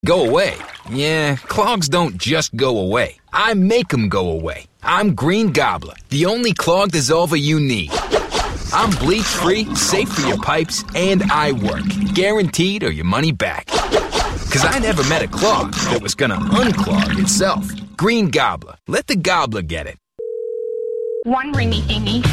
Go away. Yeah, clogs don't just go away. I make them go away. I'm Green Gobbler, the only clog dissolver you need. I'm bleach-free, safe for your pipes, and I work. Guaranteed or your money back. Because I never met a clog that was gonna unclog itself. Green Gobbler. Let the gobbler get it. One ringy dingy.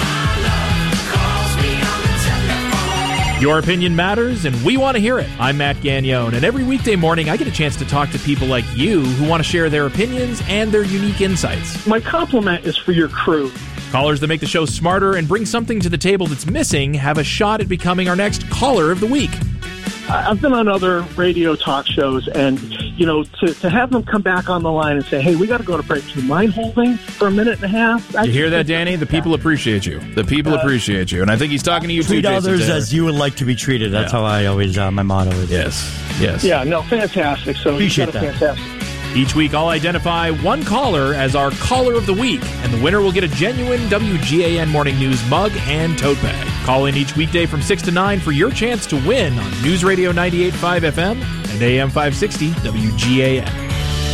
Your opinion matters, and we want to hear it. I'm Matt Gagnon, and every weekday morning I get a chance to talk to people like you who want to share their opinions and their unique insights. My compliment is for your crew. Callers that make the show smarter and bring something to the table that's missing have a shot at becoming our next Caller of the Week. I've been on other radio talk shows, and, you know, to have them come back on the line and say, hey, we got to go to break. Do you mind holding for a minute and a half? You hear that, Danny? The people appreciate you. The people appreciate you. And I think he's talking to you, too, Treat Jason others Taylor. as you would like to be treated. That's how I always, my motto is. Yes. Yeah, no, fantastic. So Appreciate you got a that. fantastic. Each week, I'll identify one caller as our Caller of the Week, and the winner will get a genuine WGAN Morning News mug and tote bag. Call in each weekday from 6 to 9 for your chance to win on News Radio 98.5 FM and AM 560 WGAN.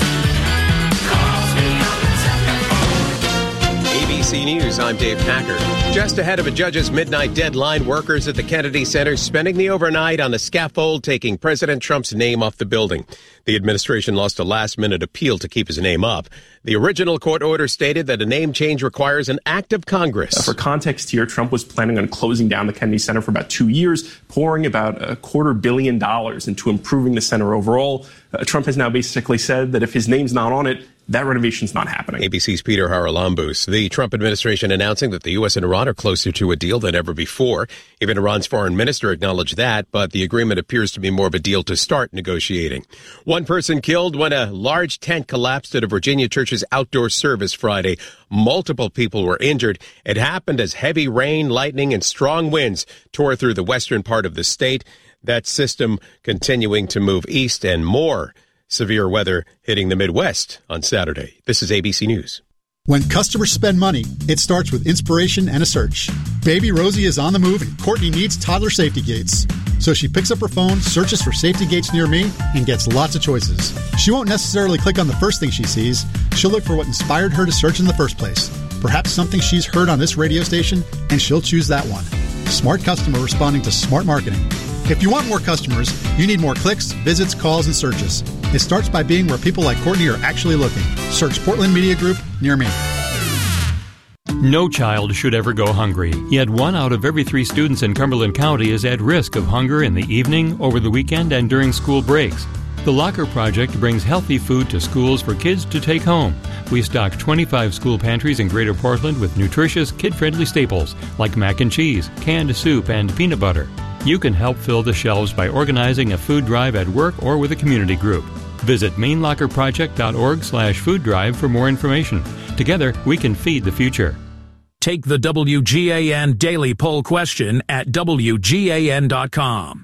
ABC News, I'm Dave Packer. Just ahead of a judge's midnight deadline, workers at the Kennedy Center spending the overnight on the scaffold, taking President Trump's name off the building. The administration lost a last-minute appeal to keep his name up. The original court order stated that a name change requires an act of Congress. For context here, Trump was planning on closing down the Kennedy Center for about 2 years, pouring about $250 million into improving the center overall. Trump has now basically said that if his name's not on it, that renovation's not happening. ABC's Peter Haralambous. The Trump administration announcing that the U.S. and Iran are closer to a deal than ever before. Even Iran's foreign minister acknowledged that, but the agreement appears to be more of a deal to start negotiating. One person killed when a large tent collapsed at a Virginia church's outdoor service Friday. Multiple people were injured. It happened as heavy rain, lightning, and strong winds tore through the western part of the state. That system continuing to move east, and more severe weather hitting the Midwest on Saturday. This is ABC News. When customers spend money, it starts with inspiration and a search. Baby Rosie is on the move and Courtney needs toddler safety gates. So she picks up her phone, searches for safety gates near me, and gets lots of choices. She won't necessarily click on the first thing she sees. She'll look for what inspired her to search in the first place. Perhaps something she's heard on this radio station, and she'll choose that one. Smart customer responding to smart marketing. If you want more customers, you need more clicks, visits, calls, and searches. It starts by being where people like Courtney are actually looking. Search Portland Media Group near me. No child should ever go hungry, yet 1 out of every 3 students in Cumberland County is at risk of hunger in the evening, over the weekend, and during school breaks. The Locker Project brings healthy food to schools for kids to take home. We stock 25 school pantries in Greater Portland with nutritious, kid-friendly staples like mac and cheese, canned soup, and peanut butter. You can help fill the shelves by organizing a food drive at work or with a community group. Visit mainlockerproject.org/food drive for more information. Together, we can feed the future. Take the WGAN Daily Poll question at WGAN.com.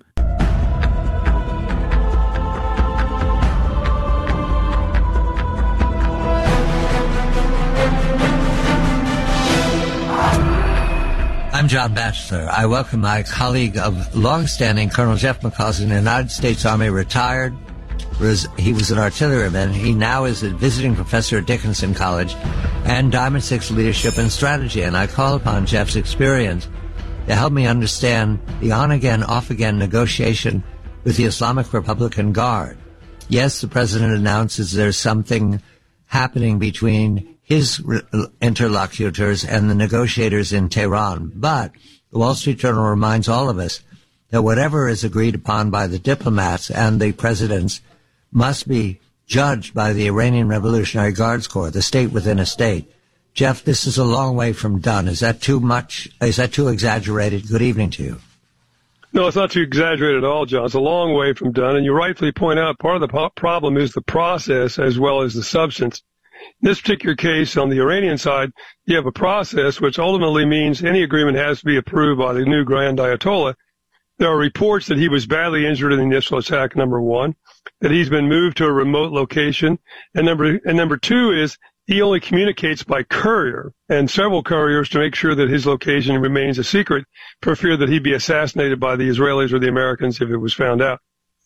I'm John Batchelor. I welcome my colleague of longstanding Colonel Jeff McCausland, in the United States Army, retired. He was an artilleryman. He now is a visiting professor at Dickinson College and Diamond Six Leadership and Strategy. And I call upon Jeff's experience to help me understand the on-again, off-again negotiation with the Islamic Republican Guard. Yes, the president announces there's something happening between his interlocutors and the negotiators in Tehran. But the Wall Street Journal reminds all of us that whatever is agreed upon by the diplomats and the presidents must be judged by the Iranian Revolutionary Guards Corps, the state within a state. Jeff, this is a long way from done. Is that too much? Is that too exaggerated? Good evening to you. No, it's not too exaggerated at all, John. It's a long way from done. And you rightfully point out part of the problem is the process as well as the substance. In this particular case, on the Iranian side, you have a process which ultimately means any agreement has to be approved by the new Grand Ayatollah. There are reports that he was badly injured in the initial attack, number one, that he's been moved to a remote location, and number two is he only communicates by courier and several couriers to make sure that his location remains a secret for fear that he'd be assassinated by the Israelis or the Americans if it was found out.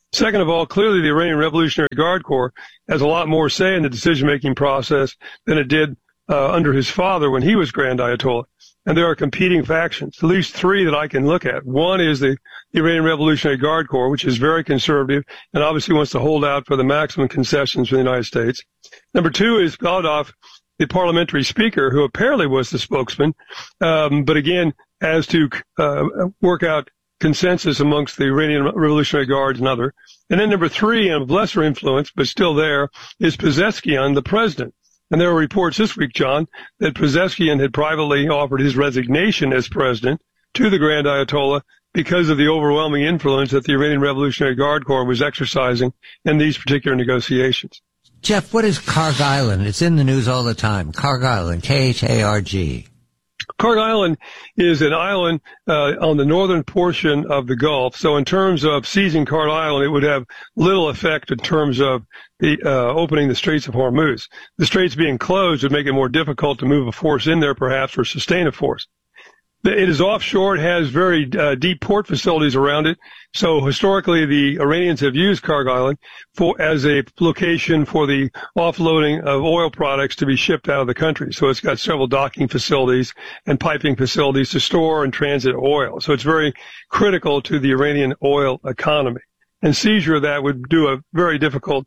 Second of all, clearly the Iranian Revolutionary Guard Corps has a lot more say in the decision-making process than it did under his father when he was Grand Ayatollah. And there are competing factions, at least three that I can look at. One is the Iranian Revolutionary Guard Corps, which is very conservative and obviously wants to hold out for the maximum concessions for the United States. Number two is Gladov, the parliamentary speaker, who apparently was the spokesman, but again has to work out consensus amongst the Iranian Revolutionary Guards and other. And then number three, and of lesser influence, but still there, is Pezeshkian, the president. And there are reports this week, John, that Pezeshkian had privately offered his resignation as president to the Grand Ayatollah because of the overwhelming influence that the Iranian Revolutionary Guard Corps was exercising in these particular negotiations. Jeff, what is Kharg Island? It's in the news all the time. Kharg Island, Kharg. Kharg Island is an island on the northern portion of the Gulf. So in terms of seizing Kharg Island, it would have little effect in terms of the opening the Straits of Hormuz. The straits being closed would make it more difficult to move a force in there, perhaps, or sustain a force. It is offshore. It has very deep port facilities around it. So historically, the Iranians have used Kharg Island as a location for the offloading of oil products to be shipped out of the country. So it's got several docking facilities and piping facilities to store and transit oil. So it's very critical to the Iranian oil economy. And seizure of that would do a very difficult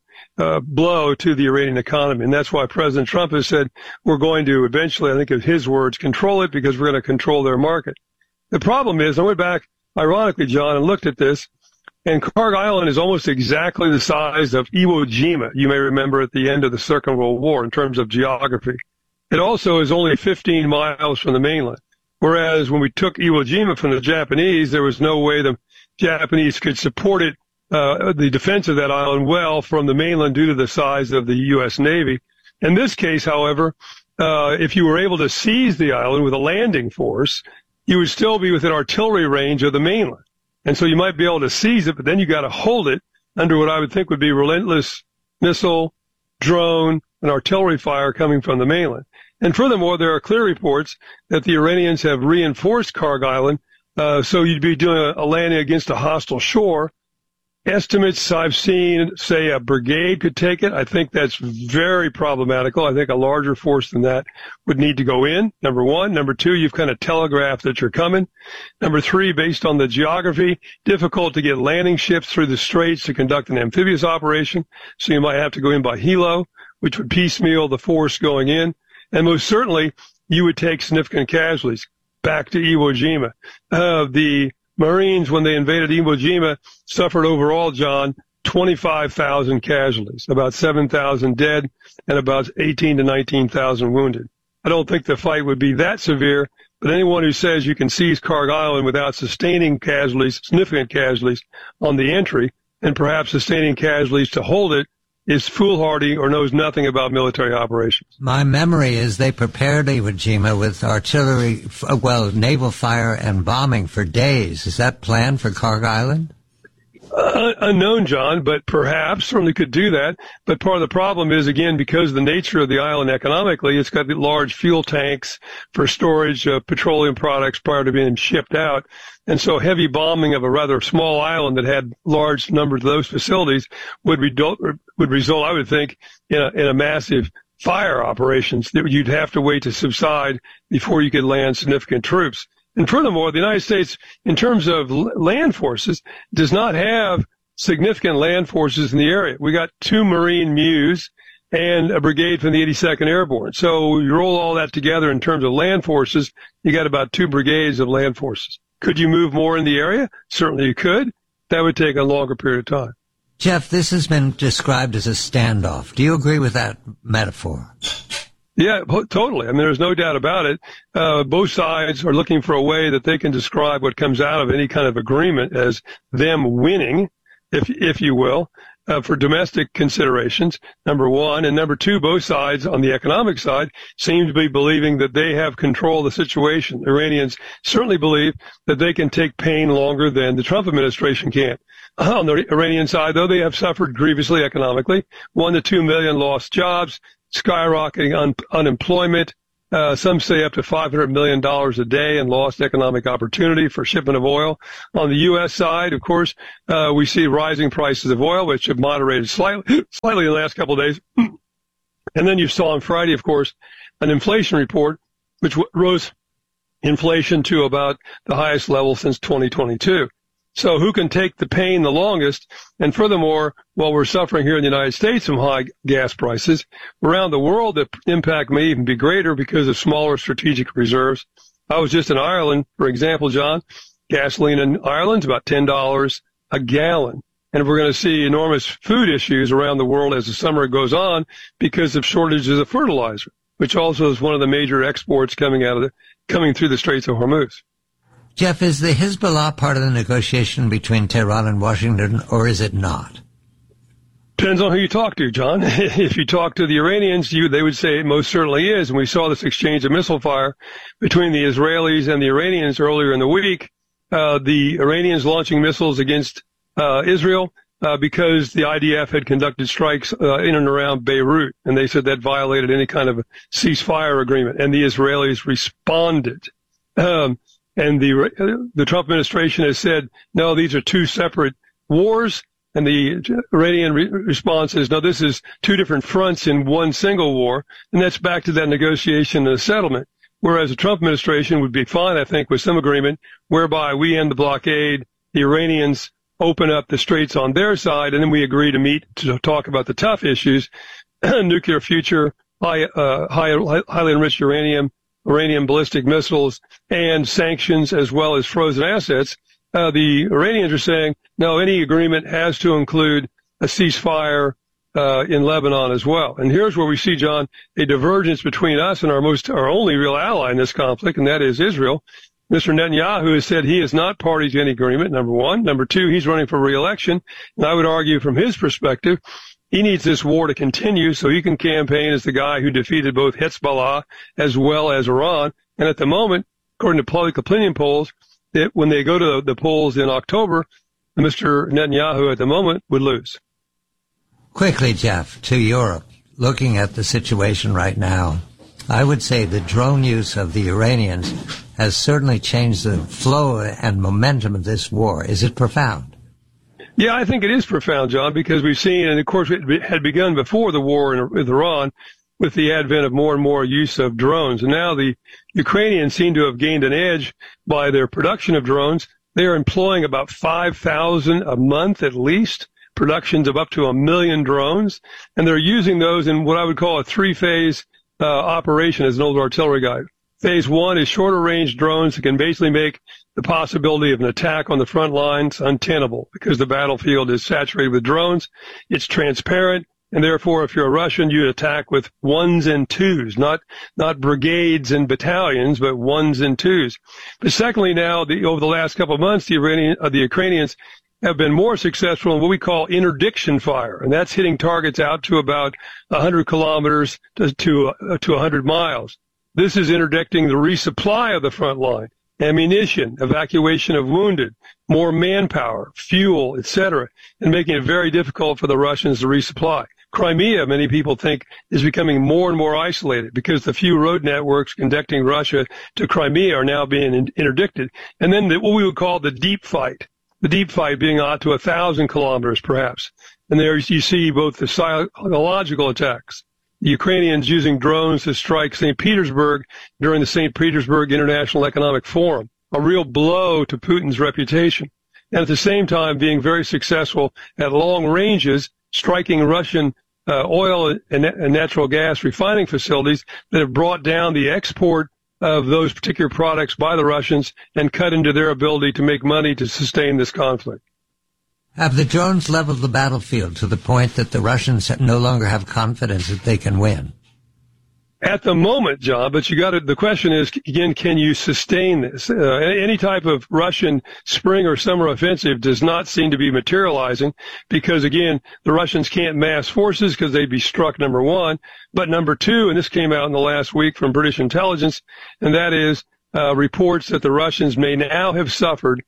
blow to the Iranian economy. And that's why President Trump has said we're going to eventually, I think of his words, control it because we're going to control their market. The problem is, I went back, ironically, John, and looked at this, and Kharg Island is almost exactly the size of Iwo Jima, you may remember at the end of the Second World War in terms of geography. It also is only 15 miles from the mainland. Whereas when we took Iwo Jima from the Japanese, there was no way the Japanese could support it, the defense of that island well from the mainland due to the size of the U.S. Navy. In this case, however, if you were able to seize the island with a landing force, you would still be within artillery range of the mainland. And so you might be able to seize it, but then you got to hold it under what I would think would be relentless missile, drone, and artillery fire coming from the mainland. And furthermore, there are clear reports that the Iranians have reinforced Kharg Island, so you'd be doing a landing against a hostile shore. Estimates I've seen say a brigade could take it. I think that's very problematical. I think a larger force than that would need to go in, number one. Number two, you've kind of telegraphed that you're coming. Number three, based on the geography, difficult to get landing ships through the straits to conduct an amphibious operation. So you might have to go in by helo, which would piecemeal the force going in. And most certainly, you would take significant casualties. Back to Iwo Jima. The Marines, when they invaded Iwo Jima, suffered overall, John, 25,000 casualties, about 7,000 dead, and about 18 to 19,000 wounded. I don't think the fight would be that severe, but anyone who says you can seize Kharg Island without sustaining casualties, significant casualties on the entry, and perhaps sustaining casualties to hold it, is foolhardy or knows nothing about military operations. My memory is they prepared Iwo Jima with artillery, naval fire and bombing for days. Is that planned for Kharg Island? Unknown, John, but perhaps certainly could do that. But part of the problem is, again, because of the nature of the island economically, it's got the large fuel tanks for storage of petroleum products prior to being shipped out. And so heavy bombing of a rather small island that had large numbers of those facilities would result, I would think, in a massive fire operations that you'd have to wait to subside before you could land significant troops. And furthermore, the United States, in terms of land forces, does not have significant land forces in the area. We got 2 Marine MEUs and a brigade from the 82nd Airborne. So you roll all that together in terms of land forces, you got about 2 brigades of land forces. Could you move more in the area? Certainly you could. That would take a longer period of time. Jeff, this has been described as a standoff. Do you agree with that metaphor? Yeah, totally. I mean, there's no doubt about it. Both sides are looking for a way that they can describe what comes out of any kind of agreement as them winning, if you will, for domestic considerations, number one. And number two, both sides on the economic side seem to be believing that they have control of the situation. The Iranians certainly believe that they can take pain longer than the Trump administration can. On the Iranian side, though, they have suffered grievously economically, 1 to 2 million lost jobs, skyrocketing unemployment, Some say up to $500 million a day in lost economic opportunity for shipment of oil. On the U.S. side, of course, we see rising prices of oil, which have moderated slightly in the last couple of days. And then you saw on Friday, of course, an inflation report, which rose inflation to about the highest level since 2022. So who can take the pain the longest? And furthermore, while we're suffering here in the United States from high gas prices, around the world the impact may even be greater because of smaller strategic reserves. I was just in Ireland, for example, John. Gasoline in Ireland's about $10 a gallon. And we're going to see enormous food issues around the world as the summer goes on because of shortages of fertilizer, which also is one of the major exports coming through the Straits of Hormuz. Jeff, is the Hezbollah part of the negotiation between Tehran and Washington, or is it not? Depends on who you talk to, John. If you talk to the Iranians, they would say it most certainly is. And we saw this exchange of missile fire between the Israelis and the Iranians earlier in the week. The Iranians launching missiles against Israel because the IDF had conducted strikes in and around Beirut, and they said that violated any kind of ceasefire agreement, and the Israelis responded. And the Trump administration has said, no, these are two separate wars, and the Iranian response is, no, this is two different fronts in one single war, and that's back to that negotiation and the settlement. Whereas the Trump administration would be fine, I think, with some agreement whereby we end the blockade, the Iranians open up the straits on their side, and then we agree to meet to talk about the tough issues, nuclear future, highly enriched uranium ballistic missiles, and sanctions as well as frozen assets. The Iranians are saying, no, any agreement has to include a ceasefire in Lebanon as well. And here's where we see, John, a divergence between us and our only real ally in this conflict, and that is Israel. Mr. Netanyahu has said he is not party to any agreement, number one. Number two, he's running for re-election. And I would argue from his perspective, he needs this war to continue so he can campaign as the guy who defeated both Hezbollah as well as Iran. And at the moment, according to public opinion polls, that when they go to the polls in October, Mr. Netanyahu at the moment would lose. Quickly, Jeff, to Europe, looking at the situation right now, I would say the drone use of the Iranians has certainly changed the flow and momentum of this war. Is it profound? Yeah, I think it is profound, John, because we've seen, and of course it had begun before the war with Iran, with the advent of more and more use of drones. And now the Ukrainians seem to have gained an edge by their production of drones. They are employing about 5,000 a month at least, productions of up to 1 million drones. And they're using those in what I would call a three-phase operation as an old artillery guy. Phase one is shorter range drones that can basically make the possibility of an attack on the front lines untenable because the battlefield is saturated with drones. It's transparent. And therefore, if you're a Russian, you attack with ones and twos, not brigades and battalions, but ones and twos. But secondly, now, over the last couple of months, the Ukrainians have been more successful in what we call interdiction fire, and that's hitting targets out to about 100 kilometers to 100 miles. This is interdicting the resupply of the front line, ammunition, evacuation of wounded, more manpower, fuel, etc., and making it very difficult for the Russians to resupply. Crimea, many people think, is becoming more and more isolated because the few road networks connecting Russia to Crimea are now being interdicted. And then what we would call the deep fight being out to 1,000 kilometers perhaps. And there you see both the psychological attacks, the Ukrainians using drones to strike St. Petersburg during the St. Petersburg International Economic Forum, a real blow to Putin's reputation. And at the same time being very successful at long ranges, striking Russian oil and natural gas refining facilities that have brought down the export of those particular products by the Russians and cut into their ability to make money to sustain this conflict. Have the drones leveled the battlefield to the point that the Russians no longer have confidence that they can win? At the moment, John, but the question is, again, can you sustain this? Any type of Russian spring or summer offensive does not seem to be materializing because, again, the Russians can't mass forces because they'd be struck, number one. But number two, and this came out in the last week from British intelligence, and that is reports that the Russians may now have suffered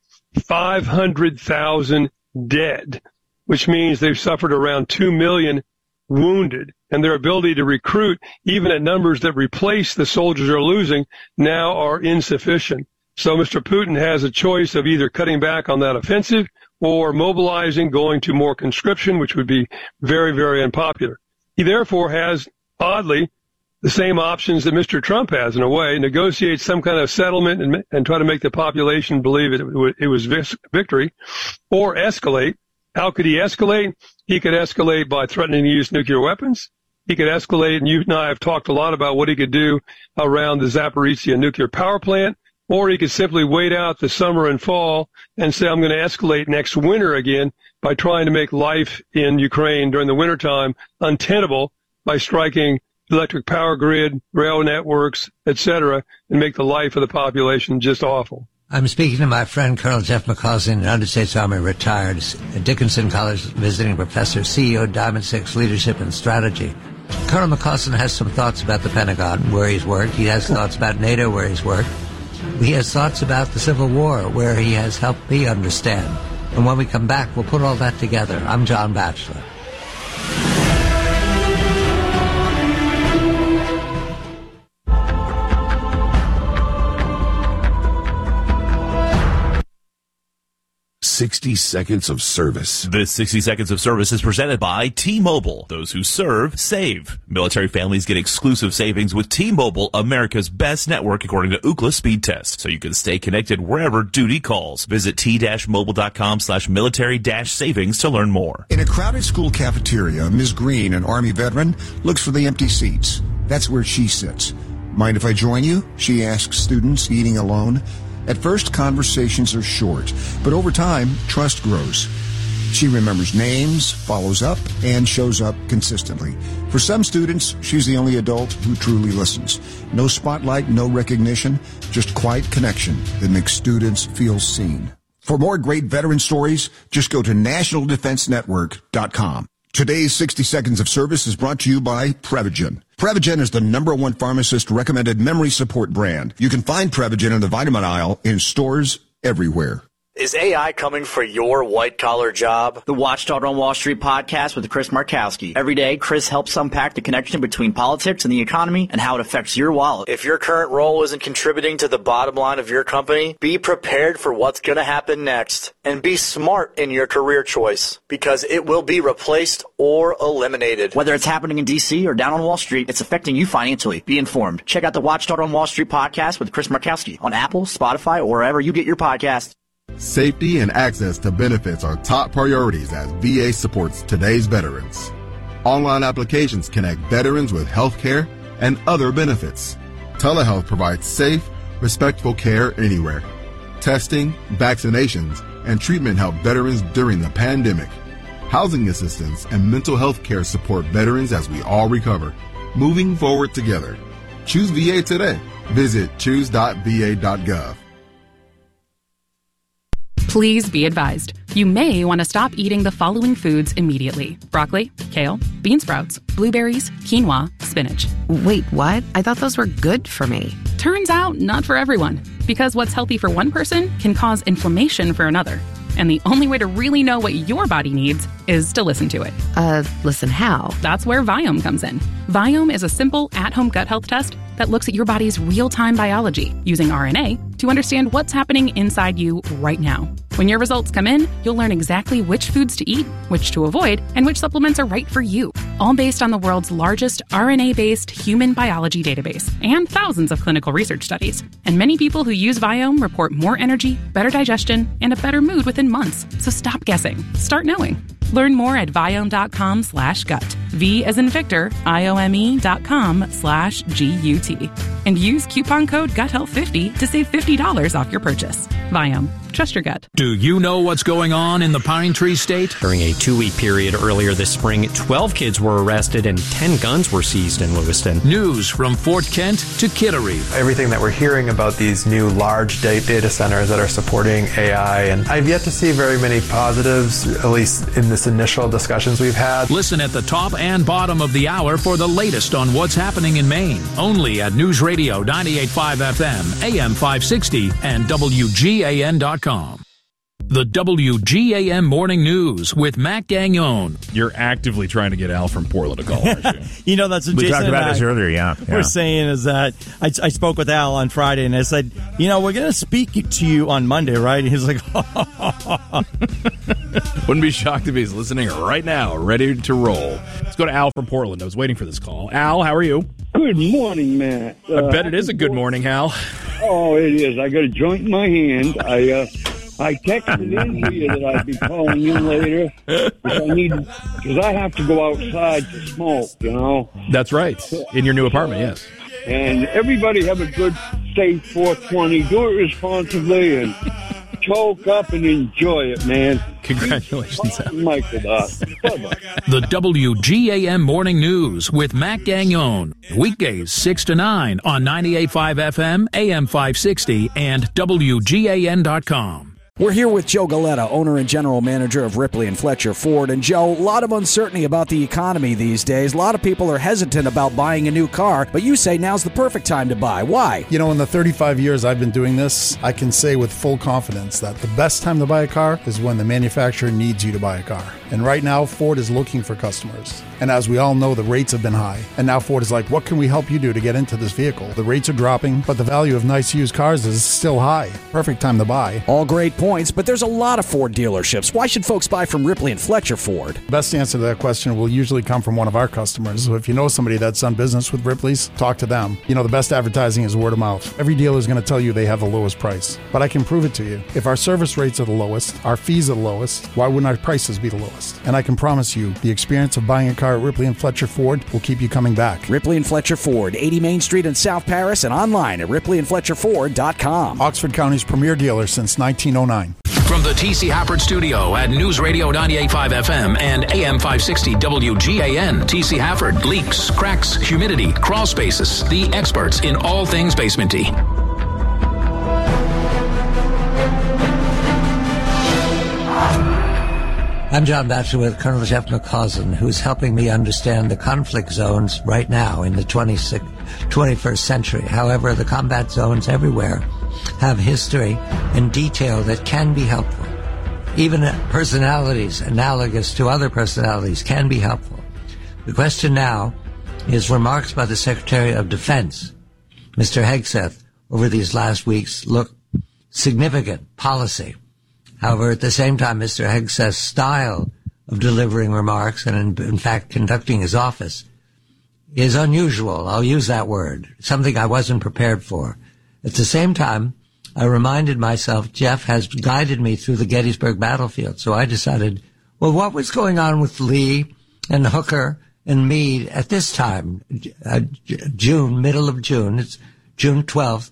500,000 dead, which means they've suffered around 2 million wounded. and their ability to recruit, even at numbers that replace the soldiers they're losing, now are insufficient. So Mr. Putin has a choice of either cutting back on that offensive or mobilizing, going to more conscription, which would be very, very unpopular. He therefore has, oddly, the same options that Mr. Trump has in a way, negotiate some kind of settlement and try to make the population believe it was victory, or escalate. How could he escalate? He could escalate by threatening to use nuclear weapons. He could escalate, and you and I have talked a lot about what he could do around the Zaporizhzhia nuclear power plant, or he could simply wait out the summer and fall and say, I'm going to escalate next winter again by trying to make life in Ukraine during the wintertime untenable by striking electric power grid, rail networks, etc., and make the life of the population just awful. I'm speaking to my friend Colonel Jeff McCausland, United States Army retired, Dickinson College visiting professor, CEO, Diamond Six Leadership and Strategy. Colonel McCausland has some thoughts about the Pentagon, where he's worked. He has thoughts about NATO, where he's worked. He has thoughts about the Civil War, where he has helped me understand. And when we come back, we'll put all that together. I'm John Batchelor. "60 Seconds of Service." This 60 Seconds of Service is presented by T-Mobile. Those who serve, save. Military families get exclusive savings with T-Mobile, America's best network according to Ookla speed test, so you can stay connected wherever duty calls. Visit t-mobile.com/military-savings to learn more. In a crowded school cafeteria, Ms. Green, an Army veteran, looks for the empty seats. That's where she sits. "Mind if I join you?" she asks students eating alone. At first, conversations are short, but over time, trust grows. She remembers names, follows up, and shows up consistently. For some students, she's the only adult who truly listens. No spotlight, no recognition, just quiet connection that makes students feel seen. For more great veteran stories, just go to nationaldefensenetwork.com. Today's 60 Seconds of Service is brought to you by Prevagen. Prevagen is the #1 pharmacist-recommended memory support brand. You can find Prevagen in the vitamin aisle in stores everywhere. Is AI coming for your white-collar job? The Watchdog on Wall Street podcast with Chris Markowski. Every day, Chris helps unpack the connection between politics and the economy and how it affects your wallet. If your current role isn't contributing to the bottom line of your company, be prepared for what's going to happen next. And be smart in your career choice, because it will be replaced or eliminated. Whether it's happening in D.C. or down on Wall Street, it's affecting you financially. Be informed. Check out the Watchdog on Wall Street podcast with Chris Markowski on Apple, Spotify, or wherever you get your podcasts. Safety and access to benefits are top priorities as VA supports today's veterans. Online applications connect veterans with health care and other benefits. Telehealth provides safe, respectful care anywhere. Testing, vaccinations, and treatment help veterans during the pandemic. Housing assistance and mental health care support veterans as we all recover. Moving forward together. Choose VA today. Visit choose.va.gov. Please be advised, you may want to stop eating the following foods immediately. Broccoli, kale, bean sprouts, blueberries, quinoa, spinach. Wait, what? I thought those were good for me. Turns out, not for everyone. Because what's healthy for one person can cause inflammation for another. And the only way to really know what your body needs is to listen to it. Listen how? That's where Viome comes in. Viome is a simple at-home gut health test that looks at your body's real-time biology using RNA to understand what's happening inside you right now. When your results come in, you'll learn exactly which foods to eat, which to avoid, and which supplements are right for you. All based on the world's largest RNA-based human biology database and thousands of clinical research studies. And many people who use Viome report more energy, better digestion, and a better mood within months. So stop guessing. Start knowing. Learn more at Viome.com/gut. V as in Victor, IOME.com/GUT. And use coupon code GUTHEALTH50 to save $50 off your purchase. Viome. Trust your gut. Do you know what's going on in the Pine Tree State? During a 2-week period earlier this spring, 12 kids were arrested and 10 guns were seized in Lewiston. News from Fort Kent to Kittery. Everything that we're hearing about these new large data centers that are supporting AI, and I've yet to see very many positives, at least in this initial discussions we've had. Listen at the top and bottom of the hour for the latest on what's happening in Maine. Only at News Radio 98.5 FM, AM 560, and WGAN.com. The WGAM Morning News with Matt Gagnon. You're actively trying to get Al from Portland to call, aren't you? You know, that's what We Jason talked about and I this earlier, yeah. We're saying is that I spoke with Al on Friday, and I said, you know, we're going to speak to you on Monday, right? And he's like, Wouldn't be shocked if he's listening right now, ready to roll. Let's go to Al from Portland. I was waiting for this call. Al, how are you? Good morning, Matt. I bet it is a good morning, Al. Oh, it is. I got a joint in my hand. I texted in to you that I'd be calling in later because I have to go outside to smoke, you know. That's right. In your new apartment, yes. And everybody have a good, safe 420. Do it responsibly and choke up and enjoy it, man. Congratulations, Al. Michael, bye-bye. The WGAM Morning News with Matt Gagnon. Weekdays 6 to 9 on 98.5 FM, AM 560, and WGAN.com. We're here with Joe Galetta, owner and general manager of Ripley and Fletcher Ford. And Joe, a lot of uncertainty about the economy these days. A lot of people are hesitant about buying a new car, but you say now's the perfect time to buy. Why? You know, in the 35 years I've been doing this, I can say with full confidence that the best time to buy a car is when the manufacturer needs you to buy a car. And right now, Ford is looking for customers. And as we all know, the rates have been high. And now Ford is like, what can we help you do to get into this vehicle? The rates are dropping, but the value of nice used cars is still high. Perfect time to buy. All great points, but there's a lot of Ford dealerships. Why should folks buy from Ripley and Fletcher Ford? Best answer to that question will usually come from one of our customers. So if you know somebody that's done business with Ripley's, talk to them. You know, the best advertising is word of mouth. Every dealer is going to tell you they have the lowest price. But I can prove it to you. If our service rates are the lowest, our fees are the lowest, why wouldn't our prices be the lowest? And I can promise you, the experience of buying a car at Ripley and Fletcher Ford will keep you coming back. Ripley and Fletcher Ford, 80 Main Street in South Paris, and online at ripleyandfletcherford.com. Oxford County's premier dealer since 1909. From the T.C. Hafford Studio at News Radio 98.5 FM and AM 560 WGAN, T.C. Hafford leaks, cracks, humidity, crawl spaces, the experts in all things basementy. I'm John Batchelor with Colonel Jeff McCausland, who's helping me understand the conflict zones right now in the 21st century. However, the combat zones everywhere have history and detail that can be helpful. Even personalities analogous to other personalities can be helpful. The question now is remarks by the Secretary of Defense, Mr. Hegseth, over these last weeks look significant policy. However, at the same time, Mr. Hegseth's style of delivering remarks and, in fact, conducting his office is unusual. I'll use that word, something I wasn't prepared for. At the same time, I reminded myself Jeff has guided me through the Gettysburg battlefield. So I decided, well, what was going on with Lee and Hooker and Meade at this time? June, middle of June. It's June 12th,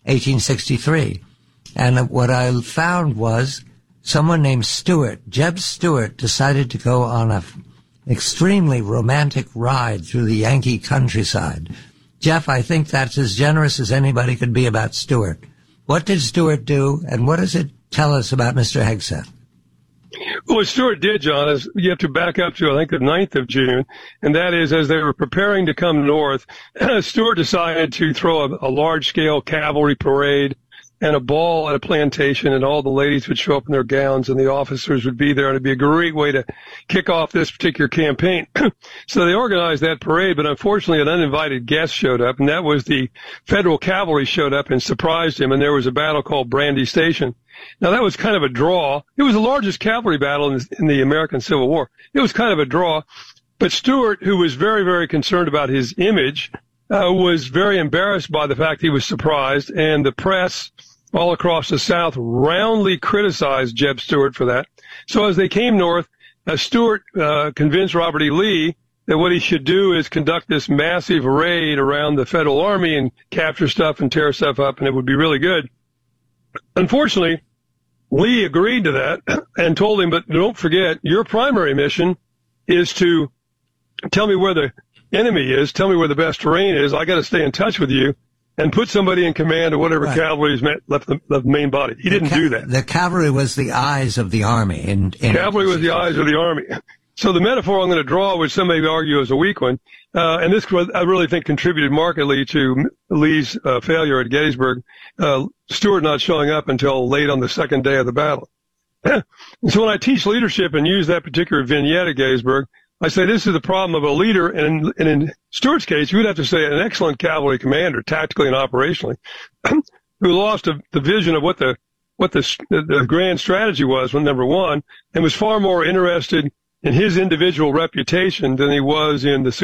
1863. And what I found was someone named Stewart, Jeb Stewart, decided to go on an extremely romantic ride through the Yankee countryside. Jeff, I think that's as generous as anybody could be about Stewart. What did Stewart do, and what does it tell us about Mr. Hegseth? Well, what Stewart did, John, is you have to back up to, I think, the 9th of June, and that is as they were preparing to come north, Stewart decided to throw a large-scale cavalry parade and a ball at a plantation, and all the ladies would show up in their gowns, and the officers would be there, and it'd be a great way to kick off this particular campaign. So they organized that parade, but unfortunately an uninvited guest showed up, and that was the Federal cavalry showed up and surprised him, and there was a battle called Brandy Station. Now, that was kind of a draw. It was the largest cavalry battle in the American Civil War. It was kind of a draw, but Stewart, who was very, very concerned about his image, was very embarrassed by the fact he was surprised, and the press all across the South roundly criticized Jeb Stewart for that. So as they came north, Stewart convinced Robert E. Lee that what he should do is conduct this massive raid around the Federal Army and capture stuff and tear stuff up, and it would be really good. Unfortunately, Lee agreed to that and told him, but don't forget, your primary mission is to tell me where the enemy is, tell me where the best terrain is. I got to stay in touch with you and put somebody in command of whatever cavalry is left the main body. He didn't do that. The cavalry was the eyes of the army. Cavalry was the eyes of the army. So the metaphor I'm going to draw, which some may argue is a weak one, and this I really think contributed markedly to Lee's failure at Gettysburg, Stewart not showing up until late on the second day of the battle. And so when I teach leadership and use that particular vignette at Gettysburg, I say this is the problem of a leader, and in Stuart's case, you would have to say an excellent cavalry commander, tactically and operationally, who lost the vision of what the grand strategy was, number one, and was far more interested in his individual reputation than he was in the